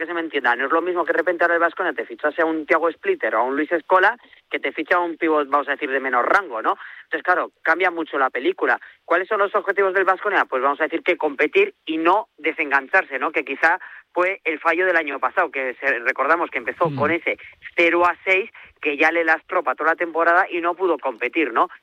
que se me entienda, no es lo mismo que de repente ahora el Baskonia te fichase a un Thiago Splitter o a un Luis Scola que te ficha a un pívot, vamos a decir, de menor rango, ¿no? Entonces, claro, cambia mucho la película. ¿Cuáles son los objetivos del Baskonia? Pues vamos a decir que competir y no desengancharse, ¿no? Que quizá fue el fallo del año pasado, que recordamos que empezó con ese 0-6, que ya le lastró para toda la temporada y no pudo competir, ¿no?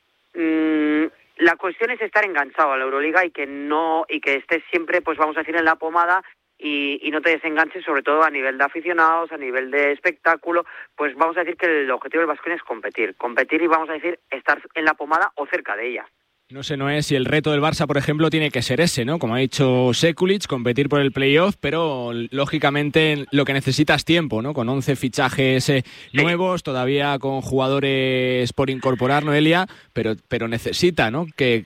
La cuestión es estar enganchado a la Euroliga y que estés siempre, pues vamos a decir, en la pomada y no te desenganches, sobre todo a nivel de aficionados, a nivel de espectáculo. Pues vamos a decir que el objetivo del Baskonia es competir y vamos a decir estar en la pomada o cerca de ella. No sé, Noé, si el reto del Barça, por ejemplo, tiene que ser ese, ¿no? Como ha dicho Sekulic, competir por el playoff, pero lógicamente lo que necesita es tiempo, ¿no? Con 11 fichajes nuevos, todavía con jugadores por incorporar, Noelia, pero necesita, ¿no? Que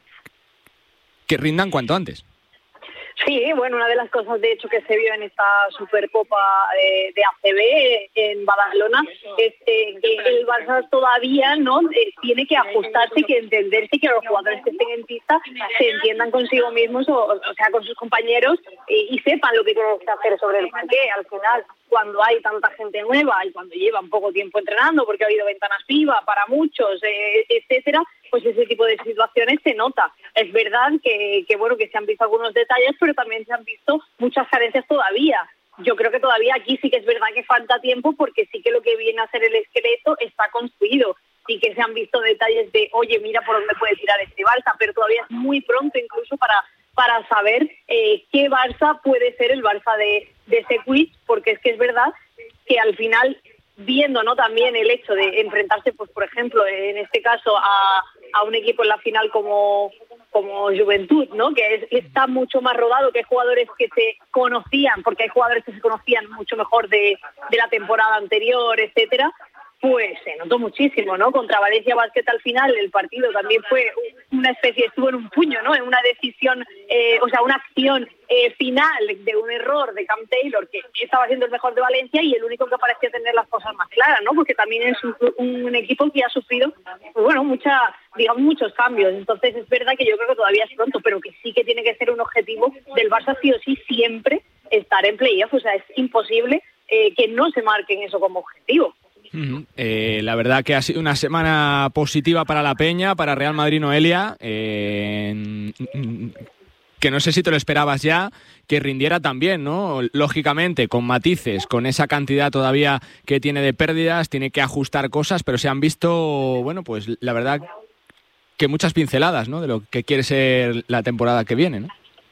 rindan cuanto antes. Sí, bueno, una de las cosas de hecho que se vio en esta Supercopa de ACB en Badalona es que el Barça todavía no tiene que ajustarse y que entenderse, que los jugadores que estén en pista se entiendan consigo mismos, o sea, con sus compañeros y sepan lo que tienen que hacer sobre el parqué. Al final, cuando hay tanta gente nueva y cuando llevan poco tiempo entrenando, porque ha habido ventanas FIBA para muchos, etcétera, pues ese tipo de situaciones se nota. Es verdad que bueno, que se han visto algunos detalles, pero también se han visto muchas carencias todavía. Yo creo que todavía aquí sí que es verdad que falta tiempo, porque sí que lo que viene a ser el esqueleto está construido. Sí que se han visto detalles de, oye, mira por dónde puede tirar este Barça, pero todavía es muy pronto incluso para saber qué Barça puede ser el Barça de Sekulic, porque es que es verdad que al final, viendo, ¿no?, también el hecho de enfrentarse, pues por ejemplo, en este caso a un equipo en la final como Juventud, ¿no?, que está mucho más rodado, que hay jugadores que se conocían, porque hay jugadores que se conocían mucho mejor de la temporada anterior, etcétera. Pues se notó muchísimo, ¿no? Contra Valencia Basket al final el partido también fue una especie, estuvo en un puño, ¿no? En una decisión, una acción final de un error de Cam Taylor, que estaba siendo el mejor de Valencia y el único que parecía tener las cosas más claras, ¿no? Porque también es un equipo que ha sufrido, pues bueno, muchos cambios. Entonces es verdad que yo creo que todavía es pronto, pero que sí que tiene que ser un objetivo del Barça sí o sí siempre estar en playoff. O sea, es imposible que no se marquen eso como objetivo. La verdad que ha sido una semana positiva para la Peña, para Real Madrid, Noelia, que no sé si te lo esperabas ya, que rindiera también, ¿no? Lógicamente, con matices, con esa cantidad todavía que tiene de pérdidas, tiene que ajustar cosas, pero se han visto, bueno, pues la verdad que muchas pinceladas, ¿no?, de lo que quiere ser la temporada que viene, ¿no?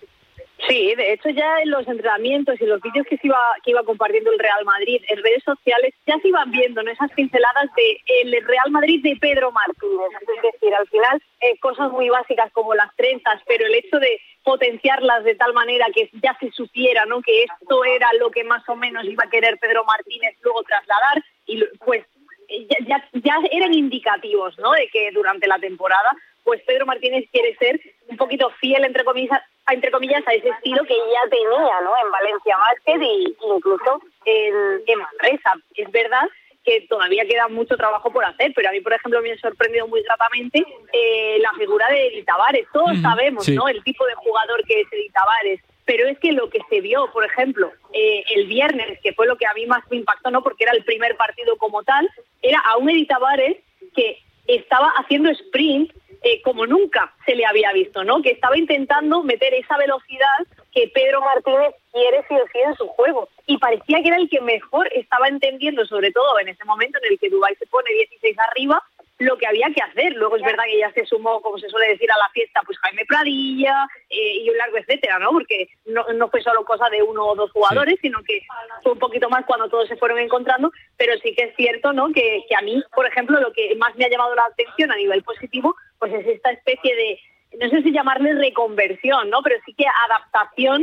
Sí, de hecho ya en los entrenamientos y los vídeos que iba compartiendo el Real Madrid en redes sociales ya se iban viendo, ¿no?, esas pinceladas de el Real Madrid de Pedro Martínez. Es decir, al final cosas muy básicas como las trenzas, pero el hecho de potenciarlas de tal manera que ya se supiera, ¿no?, que esto era lo que más o menos iba a querer Pedro Martínez luego trasladar, y pues ya eran indicativos, ¿no?, de que durante la temporada pues Pedro Martínez quiere ser un poquito fiel, entre comillas, a ese estilo que ya tenía, ¿no?, en Valencia Basket e incluso en Manresa. Es verdad que todavía queda mucho trabajo por hacer, pero a mí, por ejemplo, me ha sorprendido muy gratamente la figura de Edi Tavares. Todos sabemos, sí, ¿no?, el tipo de jugador que es Edi Tavares, pero es que lo que se vio, por ejemplo, el viernes, que fue lo que a mí más me impactó, ¿no?, porque era el primer partido como tal, era a un Edi Tavares que estaba haciendo sprint como nunca se le había visto, ¿no?, que estaba intentando meter esa velocidad que Pedro Martínez quiere sí o sí en su juego, y parecía que era el que mejor estaba entendiendo, sobre todo en ese momento en el que Dubái se pone 16 arriba, lo que había que hacer. Luego es verdad que ya se sumó, como se suele decir, a la fiesta, pues Jaime Pradilla y un largo etcétera, ¿no?, porque no fue solo cosa de uno o dos jugadores, sí, sino que fue un poquito más cuando todos se fueron encontrando. Pero sí que es cierto, ¿no?, que a mí, por ejemplo, lo que más me ha llamado la atención a nivel positivo, pues es esta especie de, no sé si llamarle reconversión, ¿no?, pero sí que adaptación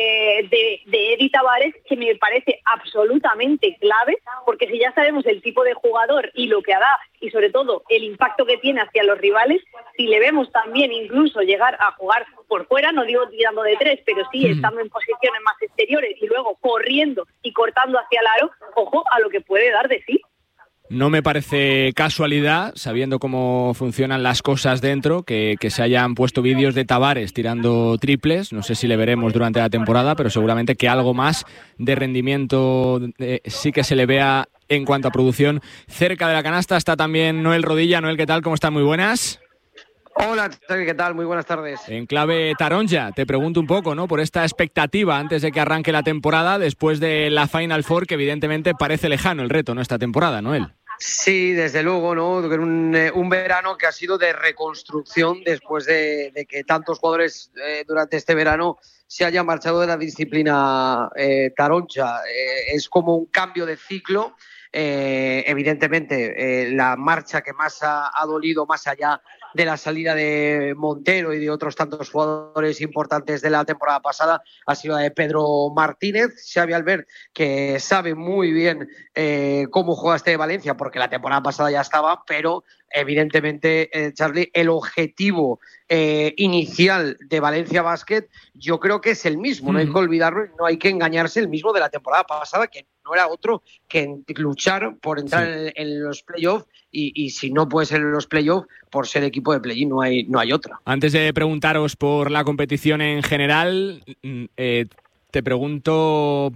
de Edi Tavares, que me parece absolutamente clave, porque si ya sabemos el tipo de jugador y lo que da, y sobre todo el impacto que tiene hacia los rivales, si le vemos también incluso llegar a jugar por fuera, no digo tirando de tres, pero sí estando en posiciones más exteriores y luego corriendo y cortando hacia el aro, ojo a lo que puede dar de sí. No me parece casualidad, sabiendo cómo funcionan las cosas dentro, que se hayan puesto vídeos de Tavares tirando triples. No sé si le veremos durante la temporada, pero seguramente que algo más de rendimiento sí que se le vea en cuanto a producción cerca de la canasta. Está también Noel Rodilla. Noel, ¿qué tal? ¿Cómo están? Muy buenas. Hola, ¿qué tal? Muy buenas tardes. En clave taronja, te pregunto un poco, ¿no? Por esta expectativa antes de que arranque la temporada, después de la Final Four, que evidentemente parece lejano el reto, ¿no? Esta temporada, Noel. Sí, desde luego, ¿no? Un verano que ha sido de reconstrucción después de que tantos jugadores durante este verano se hayan marchado de la disciplina taronja. Es como un cambio de ciclo. Evidentemente, la marcha que más ha dolido, más allá de la salida de Montero y de otros tantos jugadores importantes de la temporada pasada, ha sido la de Pedro Martínez. Xavi Albert, que sabe muy bien cómo juega este Valencia, porque la temporada pasada ya estaba, pero evidentemente, Charlie, el objetivo inicial de Valencia Basket yo creo que es el mismo, no hay que olvidarlo, no hay que engañarse, el mismo de la temporada pasada, que no era otro que luchar por entrar en los playoffs y si no puede ser en los playoffs, por ser equipo de play-in, no hay otra. Antes de preguntaros por la competición en general, te pregunto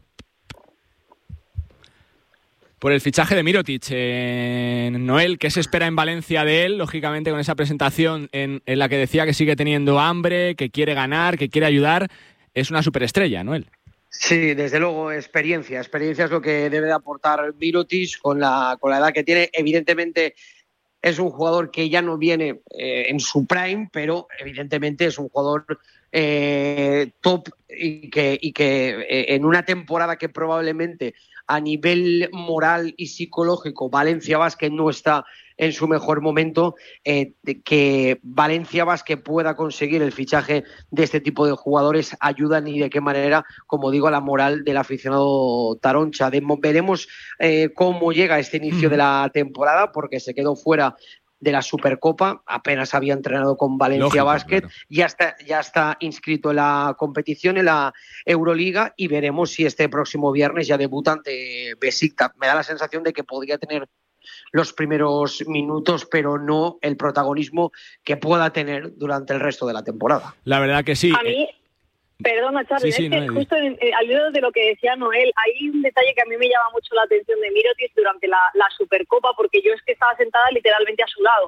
por el fichaje de Mirotic. Noel, ¿qué se espera en Valencia de él? Lógicamente con esa presentación en la que decía que sigue teniendo hambre, que quiere ganar, que quiere ayudar. Es una superestrella, Noel. Sí, desde luego, experiencia. Experiencia es lo que debe de aportar Mirotic con la edad que tiene. Evidentemente es un jugador que ya no viene en su prime, pero evidentemente es un jugador top y que en una temporada que probablemente a nivel moral y psicológico Valencia Basket no está en su mejor momento, que Valencia Basket pueda conseguir el fichaje de este tipo de jugadores ayuda ni de qué manera, como digo, a la moral del aficionado taroncha. Veremos cómo llega este inicio de la temporada, porque se quedó fuera de la Supercopa, apenas había entrenado con Valencia Basket, claro. ya está inscrito en la competición, en la Euroliga, y veremos si este próximo viernes ya debuta ante Besiktas. Me da la sensación de que podría tener los primeros minutos, pero no el protagonismo que pueda tener durante el resto de la temporada. La verdad que sí. A mí, perdona, Charlie, sí, es que justo al hilo de lo que decía Noel, hay un detalle que a mí me llama mucho la atención de Mirotic durante la Supercopa, porque yo es que estaba sentada literalmente a su lado.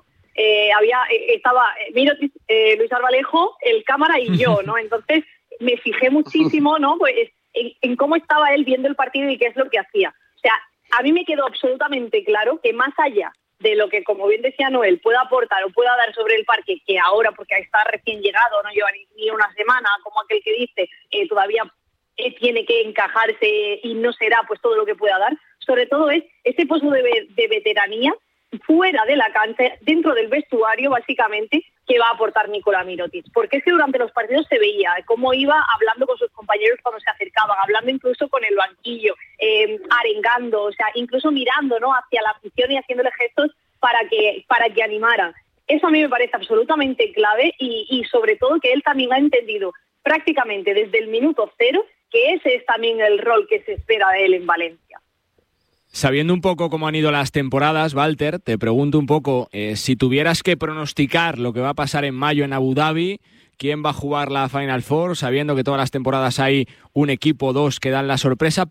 Estaba Mirotic, Luis Arbalejo, el cámara y yo, ¿no? Entonces me fijé muchísimo, ¿no? Pues en cómo estaba él viendo el partido y qué es lo que hacía. O sea, a mí me quedó absolutamente claro que más allá de lo que, como bien decía Noel, pueda aportar o pueda dar sobre el parque, que ahora, porque está recién llegado, no lleva ni una semana, como aquel que dice, todavía tiene que encajarse y no será pues todo lo que pueda dar, sobre todo es ese pozo de veteranía fuera de la cancha, dentro del vestuario, básicamente, que va a aportar Nikola Mirotic. Porque es que durante los partidos se veía cómo iba hablando con sus compañeros cuando se acercaban, hablando incluso con el banquillo, arengando, o sea, incluso mirando, ¿no?, hacia la afición y haciéndole gestos para que animaran. Eso a mí me parece absolutamente clave y sobre todo que él también ha entendido prácticamente desde el minuto cero que ese es también el rol que se espera de él en Valencia. Sabiendo un poco cómo han ido las temporadas, Walter, te pregunto un poco, si tuvieras que pronosticar lo que va a pasar en mayo en Abu Dhabi, ¿quién va a jugar la Final Four? Sabiendo que todas las temporadas hay un equipo o dos que dan la sorpresa,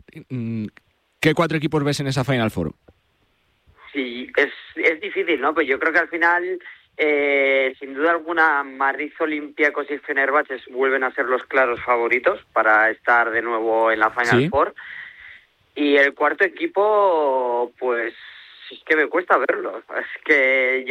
¿qué 4 equipos ves en esa Final Four? Sí, es difícil, ¿no? Pues yo creo que al final, sin duda alguna, Madrid, Olympiacos y Fenerbahce vuelven a ser los claros favoritos para estar de nuevo en la Final Four. Y el cuarto equipo, pues es que me cuesta verlo. Es que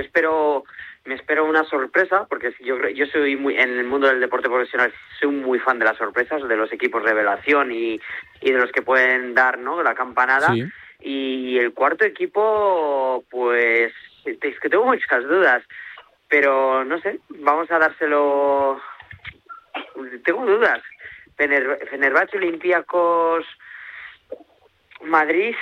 me espero una sorpresa, porque yo soy en el mundo del deporte profesional, soy muy fan de las sorpresas, de los equipos revelación y de los que pueden dar, ¿no?, la campanada. Sí. Y el cuarto equipo, pues es que tengo muchas dudas, pero no sé, vamos a dárselo. Tengo dudas. Fenerbahce, Olympiacos, Madrid,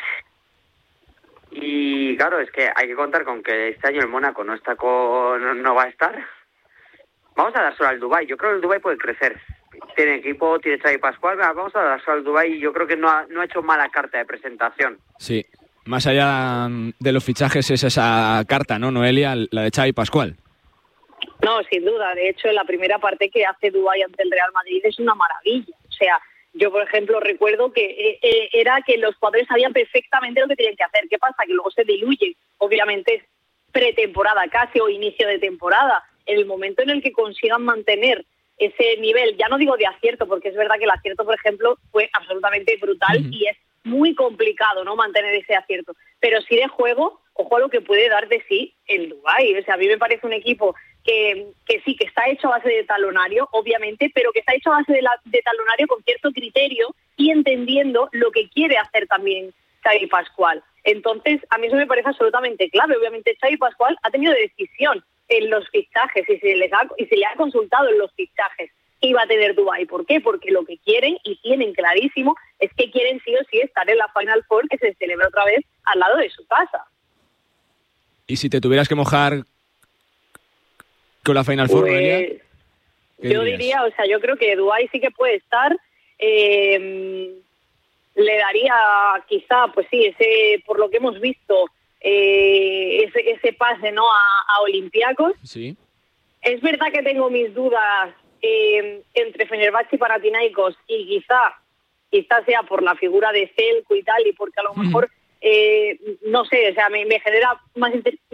y claro, es que hay que contar con que este año el Mónaco no va a estar. Vamos a dárselo al Dubái. Yo creo que el Dubái puede crecer. Tiene equipo, tiene Xavi Pascual. Vamos a dárselo al Dubái y yo creo que no ha hecho mala carta de presentación. Sí. Más allá de los fichajes es esa carta, ¿no, Noelia? La de Xavi Pascual. No, sin duda. De hecho, la primera parte que hace Dubái ante el Real Madrid es una maravilla. O sea, yo, por ejemplo, recuerdo que era que los jugadores sabían perfectamente lo que tenían que hacer. ¿Qué pasa? Que luego se diluye. Obviamente es pretemporada casi o inicio de temporada. En el momento en el que consigan mantener ese nivel, ya no digo de acierto, porque es verdad que el acierto, por ejemplo, fue absolutamente brutal y es muy complicado, ¿no?, mantener ese acierto. Pero sí de juego, ojo a lo que puede dar de sí el Dubái. O sea, a mí me parece un equipo que sí, que está hecho a base de talonario, obviamente, pero que está hecho a base de talonario con cierto criterio y entendiendo lo que quiere hacer también Xavi Pascual. Entonces, a mí eso me parece absolutamente clave. Obviamente, Xavi Pascual ha tenido decisión en los fichajes y se le ha consultado en los fichajes que iba a tener Dubái. ¿Por qué? Porque lo que quieren, y tienen clarísimo, es que quieren sí o sí estar en la Final Four, que se celebra otra vez al lado de su casa. Y si te tuvieras que mojar con la Final Four, Noelia, yo diría, o sea, yo creo que Dubái sí que puede estar. Le daría quizá, pues sí, ese, por lo que hemos visto, ese pase, ¿no?, a Olympiacos. Sí. Es verdad que tengo mis dudas entre Fenerbahce y Panathinaikos, y quizá sea por la figura de Zelko y tal, y porque a lo mejor no sé, o sea, me genera más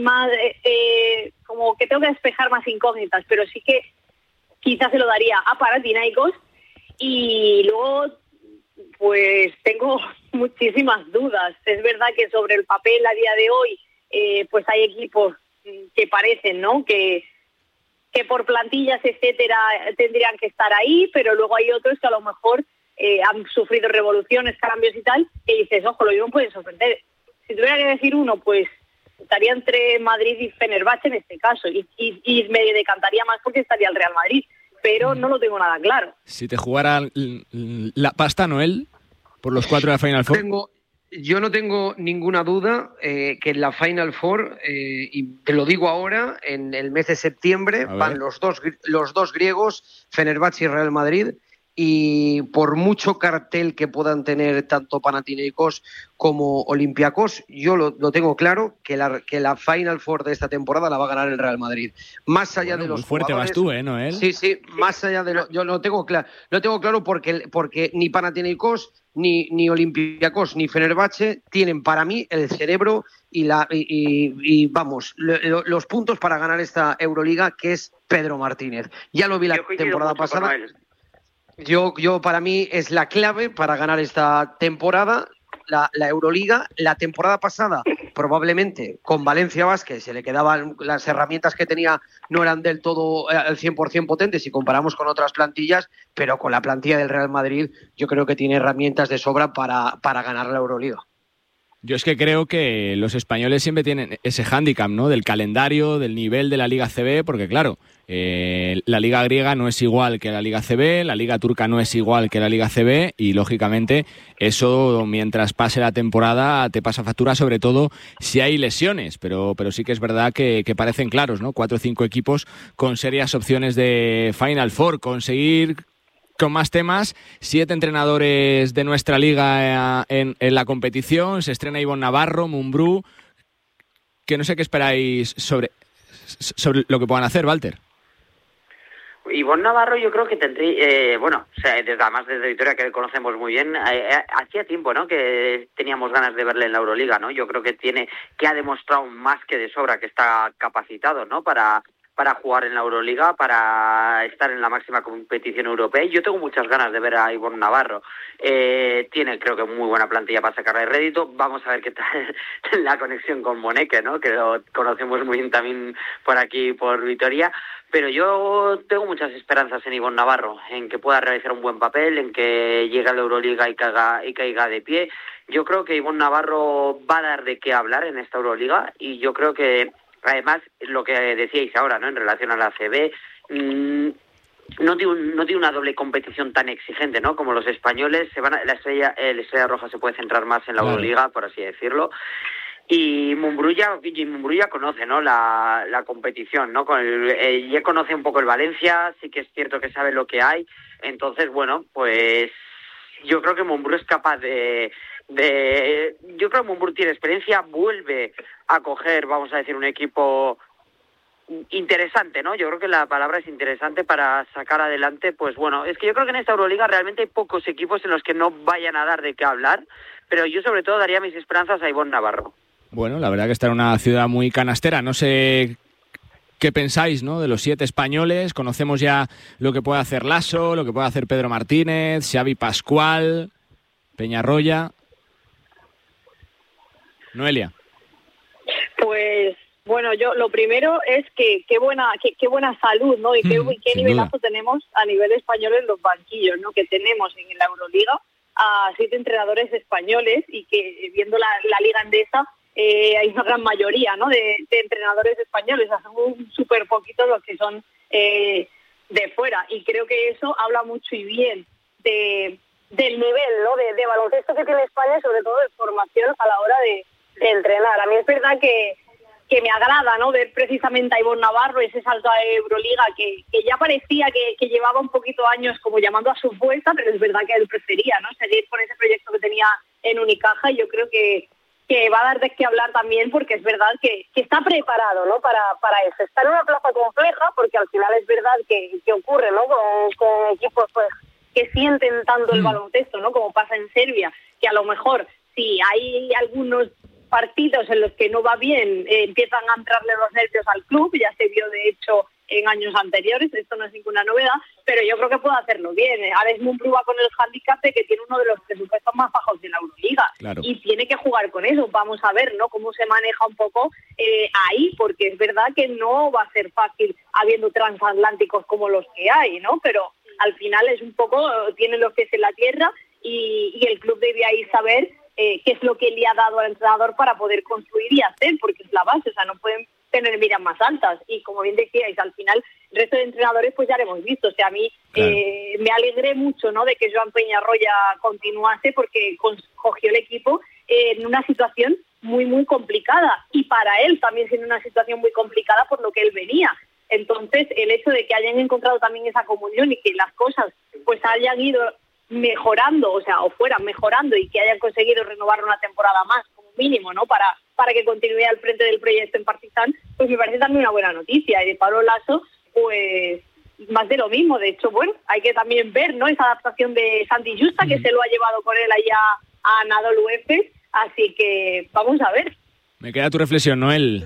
como que tengo que despejar más incógnitas, pero sí que quizás se lo daría a Panathinaikos. Y luego pues tengo muchísimas dudas. Es verdad que sobre el papel a día de hoy pues hay equipos que parecen, ¿no?, que por plantillas, etcétera, tendrían que estar ahí, pero luego hay otros que a lo mejor han sufrido revoluciones, cambios y tal, y dices, ojo, lo mismo puede sorprender. Si tuviera que decir uno, pues estaría entre Madrid y Fenerbahce en este caso, y me decantaría más porque estaría el Real Madrid, pero no lo tengo nada claro. Si te jugara la pasta, Noel, por los 4 de la Final Four... Yo no tengo ninguna duda que en la Final Four, y te lo digo ahora, en el mes de septiembre van los dos griegos, Fenerbahce y Real Madrid, y por mucho cartel que puedan tener tanto Panathinaikos como Olympiacos, yo lo tengo claro que la Final Four de esta temporada la va a ganar el Real Madrid. Más allá de los muy fuerte jugadores, vas tú, Noel. Sí, más allá de yo lo tengo claro porque ni Panathinaikos ni Olympiacos ni Fenerbahce tienen para mí el cerebro y vamos, los puntos para ganar esta Euroliga, que es Pedro Martínez. Ya lo vi la temporada pasada. Yo para mí es la clave para ganar esta temporada, la Euroliga. La temporada pasada, probablemente con Valencia Vázquez se le quedaban las herramientas que tenía, no eran del todo al 100% potentes si comparamos con otras plantillas, pero con la plantilla del Real Madrid yo creo que tiene herramientas de sobra para ganar la Euroliga. Yo es que creo que los españoles siempre tienen ese hándicap, ¿no?, del calendario, del nivel de la Liga CB, porque claro, la Liga griega no es igual que la Liga CB, la Liga turca no es igual que la Liga CB, y lógicamente eso, mientras pase la temporada, te pasa factura, sobre todo si hay lesiones, pero sí que es verdad que parecen claros, ¿no?, 4 o 5 equipos con serias opciones de Final Four, conseguir... Con más temas, 7 entrenadores de nuestra liga en la competición. Se estrena Ivonne Navarro, Mumbrú. Que no sé qué esperáis sobre lo que puedan hacer, Walter. Ivonne Navarro yo creo que tendría, además desde Vitoria, que conocemos muy bien, hacía tiempo, ¿no?, que teníamos ganas de verle en la Euroliga, ¿no? Yo creo que ha demostrado más que de sobra que está capacitado, ¿no?, para jugar en la Euroliga, para estar en la máxima competición europea. Yo tengo muchas ganas de ver a Ivonne Navarro. Tiene, creo que, muy buena plantilla para sacarle rédito. Vamos a ver qué tal la conexión con Moneke, ¿no?, que lo conocemos muy bien también por aquí, por Vitoria. Pero yo tengo muchas esperanzas en Ivonne Navarro, en que pueda realizar un buen papel, en que llegue a la Euroliga y caiga de pie. Yo creo que Ivonne Navarro va a dar de qué hablar en esta Euroliga, y yo creo que además, lo que decíais ahora, ¿no?, en relación a la ACB, no tiene una doble competición tan exigente, ¿no?, como los españoles. La Estrella Roja se puede centrar más en la Euroliga, por así decirlo. Y Mumbrú ya conoce, ¿no?, la competición, ¿no? Ya conoce un poco el Valencia, sí que es cierto que sabe lo que hay. Entonces, bueno, pues yo creo que Montbrú es capaz yo creo que Montbrú tiene experiencia, vuelve a coger, vamos a decir, un equipo interesante, ¿no? Yo creo que la palabra es interesante para sacar adelante, pues bueno, es que yo creo que en esta Euroliga realmente hay pocos equipos en los que no vayan a dar de qué hablar, pero yo sobre todo daría mis esperanzas a Ivonne Navarro. Bueno, la verdad que está en una ciudad muy canastera, no sé qué pensáis, ¿no?, de los 7 españoles. Conocemos ya lo que puede hacer Lasso, lo que puede hacer Pedro Martínez, Xavi Pascual, Peñarroya. Noelia. Pues bueno, yo lo primero es que qué buena salud, ¿no? Y qué nivelazo tenemos a nivel español en los banquillos, ¿no? Que tenemos en la Euroliga a 7 entrenadores españoles y que viendo la liga endesa hay una gran mayoría, ¿no?, de entrenadores españoles. Son súper poquitos los que son de fuera, y creo que eso habla mucho y bien del nivel, ¿no?, de baloncesto que tiene España, y sobre todo de formación a la hora de entrenar. A mí es verdad que me agrada, ¿no?, ver precisamente a Ivonne Navarro, ese salto a Euroliga que ya parecía que llevaba un poquito años como llamando a su puerta, pero es verdad que él prefería, ¿no?, seguir con ese proyecto que tenía en Unicaja, y yo creo que va a dar de qué hablar también, porque es verdad que está preparado, ¿no?, para eso. Está en una plaza compleja, porque al final es verdad que ocurre, ¿no?, con equipos pues que sienten tanto el baloncesto, ¿no?, como pasa en Serbia, que a lo mejor si hay algunos partidos en los que no va bien, empiezan a entrarle los nervios al club. Ya se vio de hecho en años anteriores, esto no es ninguna novedad, pero yo creo que puede hacerlo bien. Alex Montbrú va con el hándicap de que tiene uno de los presupuestos más bajos de la Euroliga, claro, y tiene que jugar con eso. Vamos a ver, ¿no?, cómo se maneja un poco ahí, porque es verdad que no va a ser fácil habiendo transatlánticos como los que hay, ¿no? Pero al final es un poco, tiene los pies en la tierra, y el club debe ahí saber qué es lo que le ha dado al entrenador para poder construir y hacer, porque es la base. O sea, no pueden tener miras más altas, y como bien decíais, al final el resto de entrenadores pues ya lo hemos visto. O sea, a mí claro, me alegré mucho, ¿no?, de que Joan Peñarroya continuase, porque cogió el equipo en una situación muy muy complicada, y para él también siendo una situación muy complicada por lo que él venía. Entonces el hecho de que hayan encontrado también esa comunión y que las cosas pues hayan ido mejorando, o sea, o fueran mejorando, y que hayan conseguido renovar una temporada más como mínimo, ¿no?, para que continúe al frente del proyecto en Partizan, pues me parece también una buena noticia. Y de Pablo Lasso, pues más de lo mismo. De hecho, bueno, hay que también ver, ¿no?, esa adaptación de Santi Justa, que se lo ha llevado con él allá a Anadolu Efes, así que vamos a ver. Me queda tu reflexión, Noel.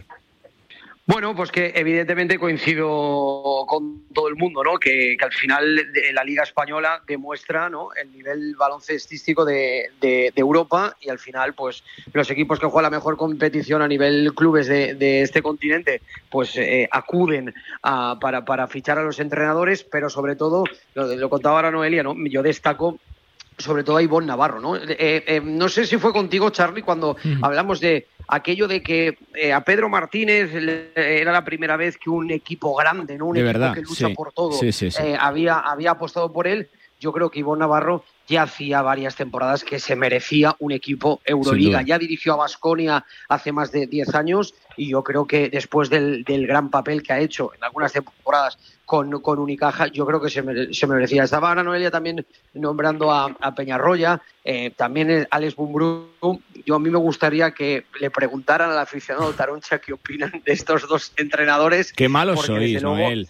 Bueno, pues que evidentemente coincido con todo el mundo, ¿no?, que al final la Liga Española demuestra, ¿no?, el nivel baloncestístico de Europa, y al final pues los equipos que juegan la mejor competición a nivel clubes de este continente pues acuden para fichar a los entrenadores, pero sobre todo, lo contaba ahora Noelia, ¿no?, yo destaco sobre todo a Ivonne Navarro, ¿no? No sé si fue contigo, Charly, cuando hablamos de aquello de que a Pedro Martínez era la primera vez que un equipo grande, ¿no?, un equipo verdad, que lucha por todo, sí. Había apostado por él. Yo creo que Ivonne Navarro ya hacía varias temporadas que se merecía un equipo Euroliga. Ya dirigió a Baskonia hace más de 10 años, y yo creo que después del gran papel que ha hecho en algunas temporadas con Unicaja, yo creo que se merecía. Estaba ahora Noelia también nombrando a Peñarroya, también Alex Montbrú. A mí me gustaría que le preguntaran al aficionado Taroncha qué opinan de estos dos entrenadores. Qué malos sois, Noel.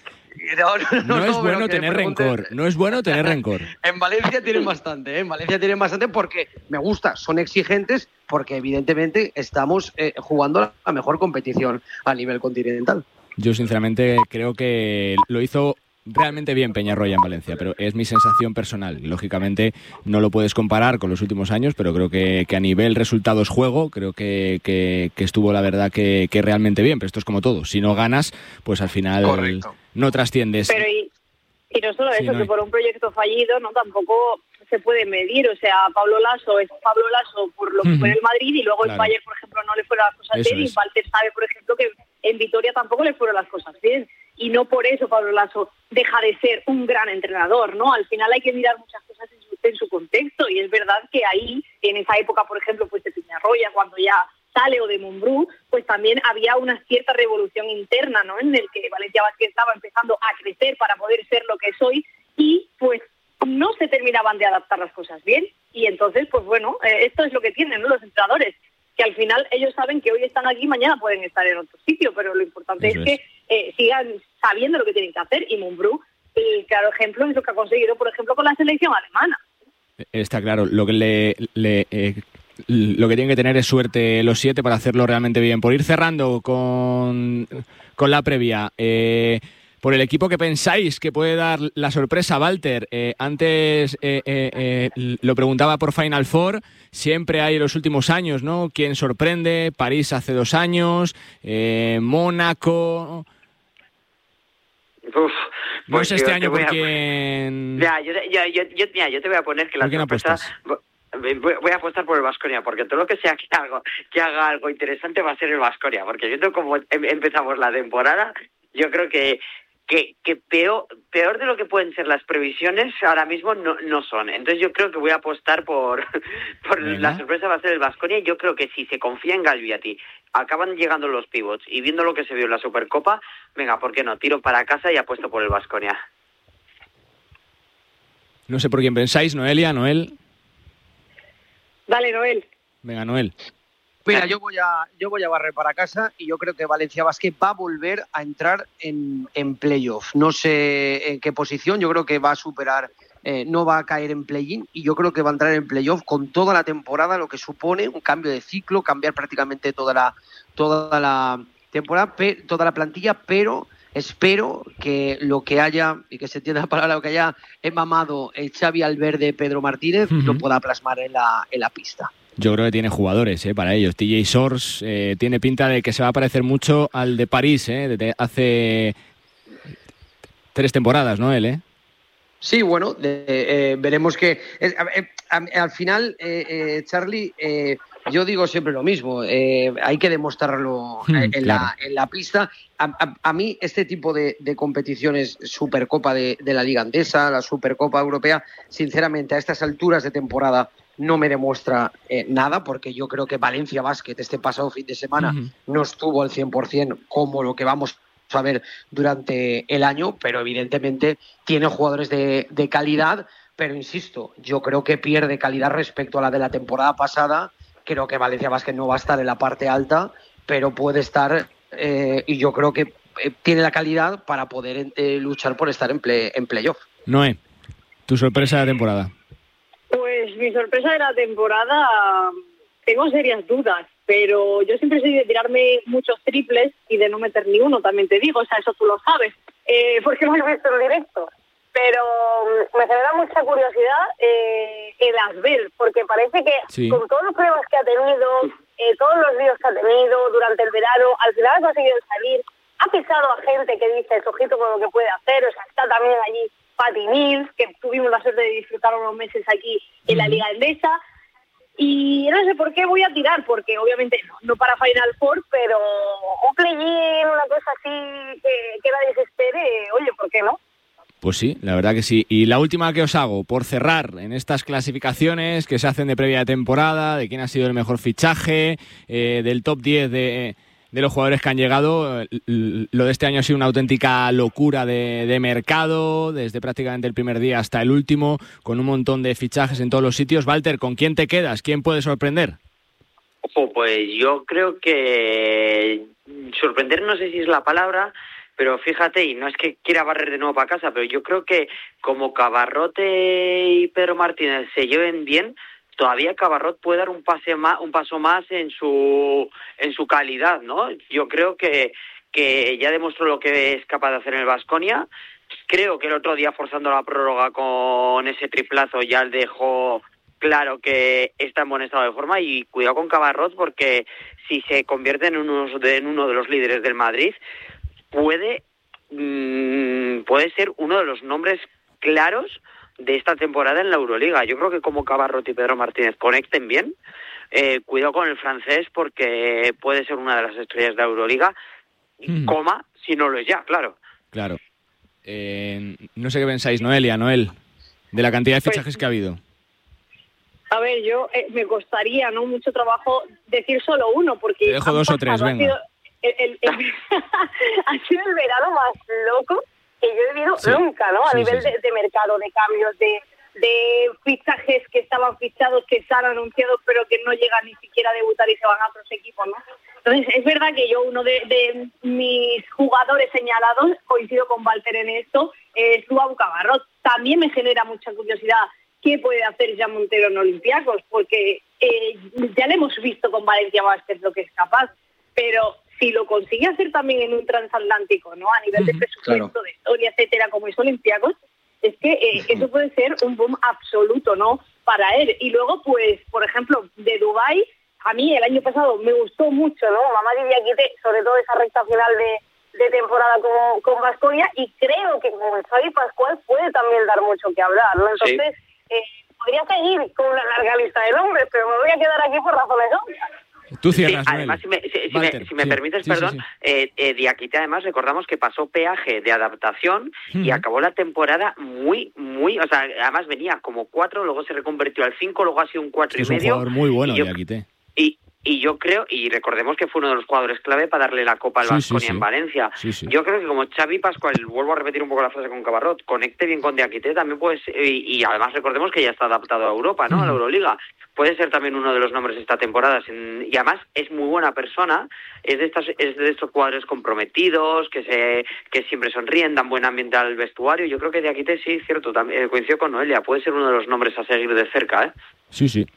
No es bueno tener rencor, no es bueno tener rencor. En Valencia tienen bastante, porque me gusta, son exigentes, porque evidentemente estamos jugando la mejor competición a nivel continental. Yo sinceramente creo que lo hizo realmente bien Peñarroya en Valencia, pero es mi sensación personal. Lógicamente no lo puedes comparar con los últimos años, pero creo que a nivel resultados-juego, creo que estuvo la verdad que realmente bien. Pero esto es como todo, si no ganas, pues al final correcto, no trasciendes. Pero y no solo eso, que por un proyecto fallido no tampoco se puede medir. O sea, Pablo Lasso es Pablo Lasso por lo que fue en el Madrid, y luego claro, en Bayern, por ejemplo, no le fueron las cosas bien, y Walter sabe, por ejemplo, que en Vitoria tampoco le fueron las cosas bien, y no por eso Pablo Lasso deja de ser un gran entrenador, ¿no? Al final hay que mirar muchas cosas en su contexto, y es verdad que ahí, en esa época, por ejemplo, pues de Peñarroya, cuando ya sale, o de Montbrú, pues también había una cierta revolución interna, ¿no?, en el que Valencia Basket estaba empezando a crecer para poder ser lo que es hoy, y pues no se terminaban de adaptar las cosas bien. Y entonces, pues bueno, esto es lo que tienen, ¿no?, los entrenadores, que al final ellos saben que hoy están aquí, mañana pueden estar en otro sitio, pero lo importante es que sigan sabiendo lo que tienen que hacer. Y Mumbrú, el claro ejemplo, es lo que ha conseguido, por ejemplo, con la selección alemana. Está claro, lo que lo que tienen que tener es suerte los 7 para hacerlo realmente bien. Por ir cerrando con la previa, por el equipo que pensáis que puede dar la sorpresa, Walter, antes lo preguntaba por Final Four, siempre hay en los últimos años, ¿no?, quién sorprende, París hace 2 años, Mónaco... Uf, no pues sé este año por quién... Yo te voy a poner que la sorpresa... Voy a apostar por el Baskonia, porque todo lo que sea que haga algo interesante va a ser el Baskonia, porque viendo cómo empezamos la temporada, yo creo que peor de lo que pueden ser las previsiones ahora mismo no son. Entonces yo creo que voy a apostar por la sorpresa va a ser el Baskonia. Yo creo que si se confía en Galviati, acaban llegando los pivots y viendo lo que se vio en la Supercopa, venga, ¿por qué no? Tiro para casa y apuesto por el Baskonia. No sé por quién pensáis, Noel. Dale, Noel. Venga, Noel. Mira, yo voy a barrer para casa y yo creo que Valencia Basket va a volver a entrar en playoff. No sé en qué posición, yo creo que va a superar, no va a caer en play-in y yo creo que va a entrar en playoff con toda la temporada, lo que supone un cambio de ciclo, cambiar prácticamente toda la temporada, toda la plantilla, pero espero que lo que haya, y que se entienda la palabra, lo que haya mamado Xavi Alverde, Pedro Martínez, lo pueda plasmar en la pista. Yo creo que tiene jugadores para ellos. TJ Shorts tiene pinta de que se va a parecer mucho al de París, desde hace 3 temporadas, ¿no, él? Sí, bueno, veremos que... al final, Charlie, yo digo siempre lo mismo. Hay que demostrarlo en la pista. A mí este tipo de competiciones, Supercopa de la Liga Andesa, la Supercopa Europea, sinceramente, a estas alturas de temporada no me demuestra nada, porque yo creo que Valencia Basket este pasado fin de semana no estuvo al 100% como lo que vamos a ver durante el año, pero evidentemente tiene jugadores de calidad, pero insisto, yo creo que pierde calidad respecto a la de la temporada pasada. Creo que Valencia Basket no va a estar en la parte alta, pero puede estar, y yo creo que tiene la calidad para poder luchar por estar en playoff. Noé, tu sorpresa de la temporada. Pues mi sorpresa de la temporada, tengo serias dudas, pero yo siempre soy de tirarme muchos triples y de no meter ni uno, también te digo, o sea, eso tú lo sabes, porque lo he visto en directo. Pero me genera mucha curiosidad el Asbel, porque parece que con todos los problemas que ha tenido, todos los líos que ha tenido durante el verano, al final ha conseguido salir, ha pisado a gente que dice, ojito con lo que puede hacer, o sea, está también allí Patty Mills, que tuvimos la suerte de disfrutar unos meses aquí en la Liga Endesa, y no sé por qué voy a tirar, porque obviamente no para Final Four, pero un play-in, una cosa así que nadie se espere, oye, ¿por qué no? Pues sí, la verdad que sí. Y la última que os hago, por cerrar en estas clasificaciones que se hacen de previa de temporada, de quién ha sido el mejor fichaje, del top 10 de los jugadores que han llegado, lo de este año ha sido una auténtica locura de mercado, desde prácticamente el primer día hasta el último, con un montón de fichajes en todos los sitios. Walter, ¿con quién te quedas? ¿Quién puede sorprender? Pues yo creo que sorprender no sé si es la palabra, pero fíjate, y no es que quiera barrer de nuevo para casa, pero yo creo que como Cabarrote y Pedro Martínez se lleven bien, todavía Cabarrot puede dar un paso más en su calidad, ¿no? Yo creo que ya demostró lo que es capaz de hacer en el Baskonia. Creo que el otro día, forzando la prórroga con ese triplazo, ya dejó claro que está en buen estado de forma. Y cuidado con Cabarrot, porque si se convierte en uno de los líderes del Madrid, puede ser uno de los nombres claros de esta temporada en la Euroliga. Yo creo que como Cabarrot y Pedro Martínez conecten bien, cuidado con el francés, porque puede ser una de las estrellas de la Euroliga, si no lo es ya, claro. Claro. No sé qué pensáis, Noel, de la cantidad de fichajes que ha habido. A ver, yo me costaría mucho trabajo decir solo uno, porque... Te dejo 2 o 3, venga. Ha sido el verano más loco que yo he vivido nunca, ¿no? A nivel de mercado, de cambios, de fichajes que estaban fichados, que están anunciados, pero que no llegan ni siquiera a debutar y se van a otros equipos, ¿no? Entonces, es verdad que yo, uno de mis jugadores señalados, coincido con Walter en esto, es Luau Cabarrot. También me genera mucha curiosidad qué puede hacer Jan Montero en Olympiacos, porque ya le hemos visto con Valencia Basket lo que es capaz, pero si lo consigue hacer también en un transatlántico, ¿no? A nivel de presupuesto, de historia, etcétera, como es Olympiacos, es que eso puede ser un boom absoluto, ¿no? Para él. Y luego, pues, por ejemplo, de Dubái, a mí el año pasado me gustó mucho, ¿no? Mamadi Diakité, sobre todo esa recta final de temporada con Baskonia, y creo que con Xavi Pascual puede también dar mucho que hablar, ¿no? Entonces, podría seguir con una larga lista de nombres, pero me voy a quedar aquí por razones obvias. Tú cierras, además, si me permites, perdón, Diakité, además, recordamos que pasó peaje de adaptación y acabó la temporada muy, o sea, además venía como 4, luego se reconvirtió al 5, luego ha sido un 4,5. Es un jugador muy bueno, Diakité. Y yo creo, y recordemos que fue uno de los jugadores clave para darle la Copa al Baskonia en Valencia. Yo creo que como Xavi Pascual, vuelvo a repetir un poco la frase con Cabarrot, conecte bien con Diakité, también puede ser, y además recordemos que ya está adaptado a Europa, ¿no? A la Euroliga. Puede ser también uno de los nombres de esta temporada. Y además es muy buena persona, es de estos jugadores comprometidos, que siempre sonríen, dan buen ambiente al vestuario. Yo creo que Diakité, sí, cierto, también coincido con Noelia, puede ser uno de los nombres a seguir de cerca, ¿eh? Sí.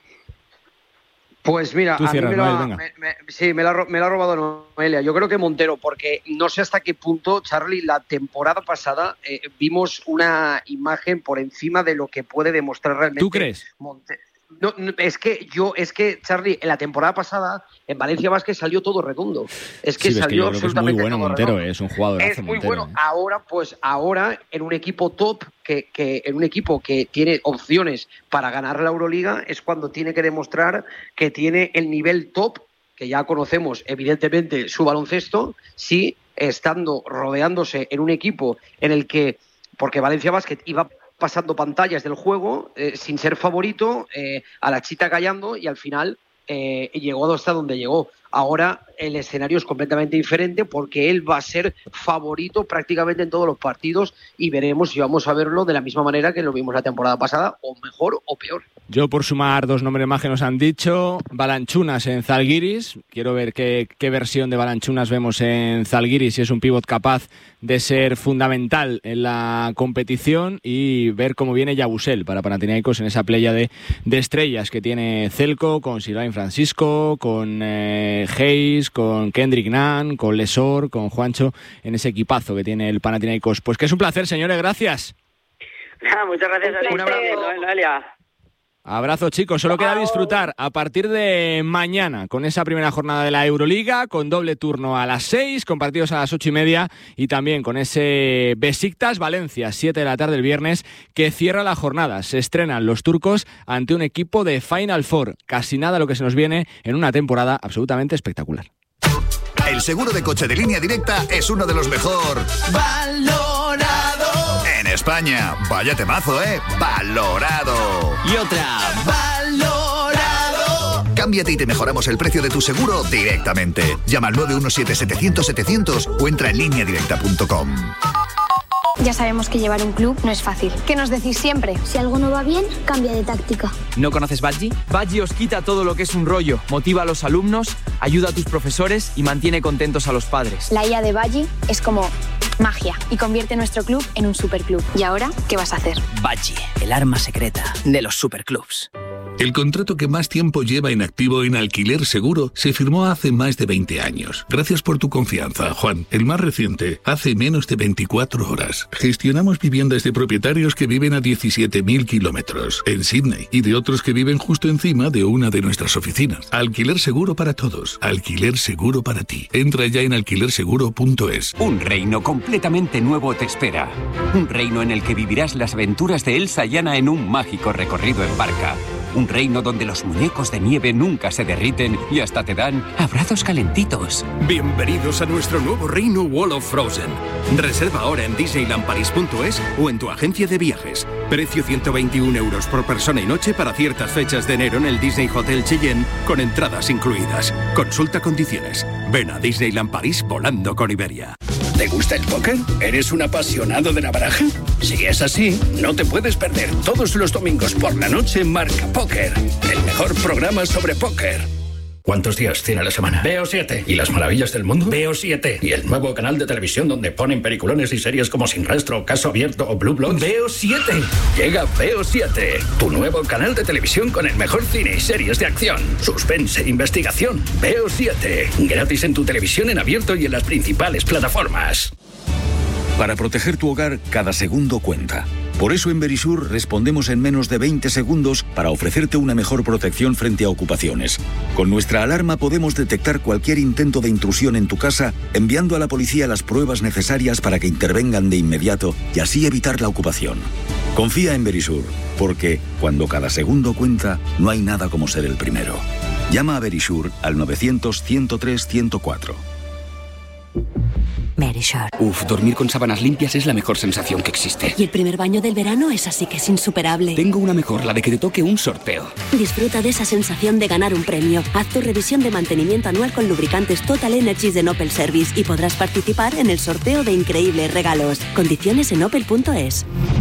Pues mira, a mí me la ha robado Noelia. Yo creo que Montero, porque no sé hasta qué punto, Charlie, la temporada pasada vimos una imagen por encima de lo que puede demostrar realmente. ¿Tú crees? No, es que Charlie, en la temporada pasada en Valencia Basket salió todo redondo. Es que salió absolutamente. Es muy bueno Montero, redondo. Es un jugador. Es muy Montero, bueno. Ahora en un equipo top, que en un equipo que tiene opciones para ganar la Euroliga, es cuando tiene que demostrar que tiene el nivel top, que ya conocemos evidentemente su baloncesto, sí, estando rodeándose en un equipo en el que, porque Valencia Basket iba pasando pantallas del juego sin ser favorito, a la chita callando, y al final llegó hasta donde llegó. Ahora el escenario es completamente diferente porque él va a ser favorito prácticamente en todos los partidos y veremos si vamos a verlo de la misma manera que lo vimos la temporada pasada, o mejor o peor. Yo, por sumar 2 nombres más que nos han dicho, Balanchunas en Zalgiris. Quiero ver qué versión de Balanchunas vemos en Zalgiris, si es un pívot capaz de ser fundamental en la competición, y ver cómo viene Yabusel para Panathinaikos en esa playa de estrellas que tiene Celco, con Sylvain Francisco, con Hayes, con Kendrick Nunn, con Lesor, con Juancho, en ese equipazo que tiene el Panathinaikos. Pues que es un placer, señores, gracias. Muchas gracias a ti. Un abrazo, Noelia. Abrazo, chicos. Solo queda disfrutar a partir de mañana con esa primera jornada de la Euroliga, con doble turno a las 6, con partidos a las 8:30, y también con ese Besiktas Valencia, 7 de la tarde el viernes, que cierra la jornada. Se estrenan los turcos ante un equipo de Final Four. Casi nada lo que se nos viene en una temporada absolutamente espectacular. El seguro de coche de Línea Directa es uno de los mejor valorado en España. Vaya temazo, ¿eh? Valorado. Y otra, valorado. Cámbiate y te mejoramos el precio de tu seguro directamente. Llama al 917-700-700 o entra en lineadirecta.com. Ya sabemos que llevar un club no es fácil. ¿Qué nos decís siempre? Si algo no va bien, cambia de táctica. ¿No conoces Badgie? Badgie os quita todo lo que es un rollo, motiva a los alumnos, ayuda a tus profesores y mantiene contentos a los padres. La IA de Badgie es como magia y convierte nuestro club en un superclub. ¿Y ahora qué vas a hacer? Badgie, el arma secreta de los superclubs. El contrato que más tiempo lleva en activo en Alquiler Seguro se firmó hace más de 20 años. Gracias por tu confianza, Juan. El más reciente, hace menos de 24 horas. Gestionamos viviendas de propietarios que viven a 17.000 kilómetros en Sydney y de otros que viven justo encima de una de nuestras oficinas. Alquiler Seguro para todos. Alquiler Seguro para ti. Entra ya en alquilerseguro.es. Un reino completamente nuevo te espera. Un reino en el que vivirás las aventuras de Elsa y Anna en un mágico recorrido en barca. Un reino donde los muñecos de nieve nunca se derriten y hasta te dan abrazos calentitos. Bienvenidos a nuestro nuevo reino Wall of Frozen. Reserva ahora en disneylandparis.es o en tu agencia de viajes. Precio 121 euros por persona y noche para ciertas fechas de enero en el Disney Hotel Cheyenne, con entradas incluidas. Consulta condiciones. Ven a Disneyland París volando con Iberia. ¿Te gusta el póker? ¿Eres un apasionado de la baraja? Si es así, no te puedes perder todos los domingos por la noche Marca Póker, el mejor programa sobre póker. ¿Cuántos días tiene la semana? Veo 7. ¿Y las maravillas del mundo? Veo 7. ¿Y el nuevo canal de televisión donde ponen peliculones y series como Sin Rastro, Caso Abierto o Blue Bloods? Veo 7. Llega Veo 7, tu nuevo canal de televisión con el mejor cine y series de acción, suspense e investigación. Veo 7. Gratis en tu televisión en abierto y en las principales plataformas. Para proteger tu hogar, cada segundo cuenta. Por eso en Verisur respondemos en menos de 20 segundos para ofrecerte una mejor protección frente a ocupaciones. Con nuestra alarma podemos detectar cualquier intento de intrusión en tu casa, enviando a la policía las pruebas necesarias para que intervengan de inmediato y así evitar la ocupación. Confía en Verisur, porque cuando cada segundo cuenta, no hay nada como ser el primero. Llama a Verisur al 900-103-104. Verisur. Uf, dormir con sábanas limpias es la mejor sensación que existe. Y el primer baño del verano es así que es insuperable. Tengo una mejor, la de que te toque un sorteo. Disfruta de esa sensación de ganar un premio. Haz tu revisión de mantenimiento anual con lubricantes Total Energies de Opel Service y podrás participar en el sorteo de increíbles regalos. Condiciones en opel.es.